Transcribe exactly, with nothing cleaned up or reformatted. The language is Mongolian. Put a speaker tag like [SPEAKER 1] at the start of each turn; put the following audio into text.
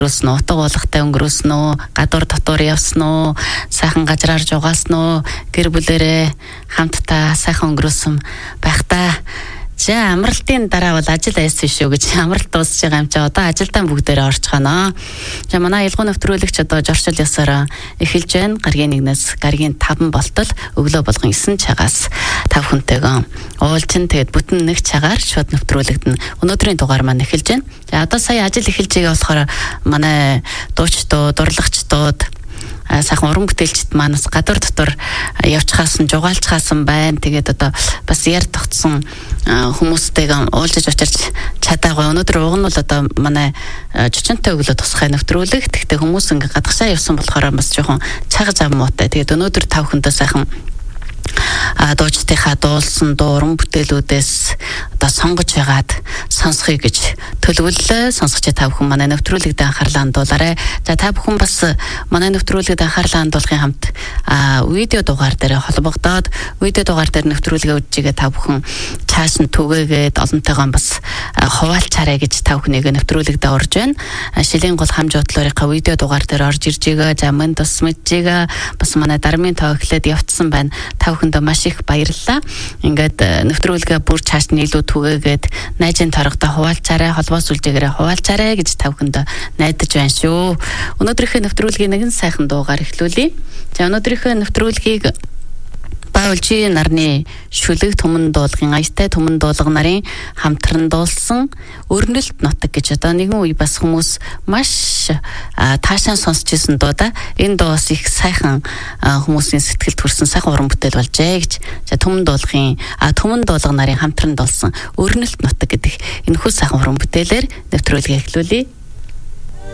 [SPEAKER 1] өнгөрөөснө, утга уулгатай өнгөрөөснө, гадуур дотор явснө, сайхан газраар жугааснө, гэр бүлэрээ хамтдаа сайхан өнгөрөөсөн байх та. За амралтын дараа бол ажил айсан шүү гэж амралт дуусж байгаа юм чи одоо ажилдаа бүгдээрээ орж ханаа. За манай ялгуу нэвтрүүлэгч одоо жоршил ясаараа эхэлж байна. Гаргийн нэгнээс гаргийн таван болтол өглөө болгон есөн цагаас тав хүнтэйгэн уулчин тэгээд бүтэн нэг цагаар шууд нэвтрүүлэгдэн өнөөдрийн дугаар маань эхэлж байна. За одоо сая ажил эхэлж байгаа болохоор манай дуучдууд, урлагчдууд сайхан уран бүтээлчд манаас гадуур дотор явчихсан, жугаалцгаасан байна. Тэгээд одоо бас яар тогтсон хүмүүстэйгээ уулзаж очирч чадаагүй. Өнөөдөр уг нь бол одоо манай жичинтэй өглөө тусгай нэвтрүүлэг. Тэгтээ хүмүүс ингээ гадагшаа явсан болохоор бас жоохон цаг зав муутай. Тэгээд өнөөдөр тав хүндээ сайхан а дуучдынхаа дуулсан дуу уран бүтээлүүдээс одоо сонгож ягаад сонсхийг гэж төлөвлөлөө. Сонсогч та бүхэн манай нэвтрүүлэгт анхаарлаа хандуулаарай. За та бүхэн бас манай нэвтрүүлэгт анхаарлаа хандуулахын хамт видео дугаар дээр холбогдоод видео дугаар дээр нэвтрүүлгээ үзэж байгаа та бүхэн цааш нь түгээгээд олонтойгоо бас хуваалцаарай гэж та бүхнийг нэвтрүүлэгт орж байна. Шилийн гол хамж бодлоорынхаа видео дугаар дээр орж ирж байгаа. За мөн тус мэджээгээ бас манай дармын тоо эхлээд явцсан байна. Та бүхэндээ маш их баярлалаа. Ингээд нэвтрүүлгээ бүр цааш нь илүү түгээгээд найзын торгодоо хуваалцаарай, холбоос үлдээгээрээ хуваалцаарай гэж та бүхэндээ найдаж байна шүү. Өнөөдрийнхөө нэвтрүүлгийн нэгэн сайхан дуугаар эхлүүлье. За өнөөдрийнхөө нэвтрүүлгийг Баулжи нарны шүлэг түмэн дуулгын аятай түмэн дуулга нарын хамтран дуулсан өрнөлт нутаг гэж одоо нэгэн үе бас хүмүүс маш таашаан сонсч ирсэн дуу да. Энэ дуу бас их сайхан хүмүүсийн сэтгэлд хүрсэн сайхан уран бүтээл болжээ гэж. За түмэн дуулгын а түмэн дуулга нарын хамтран дуулсан өрнөлт нутаг гэдэг энэ хүү сайхан уран бүтээлээр нэвтрүүлгээ эхлүүлье.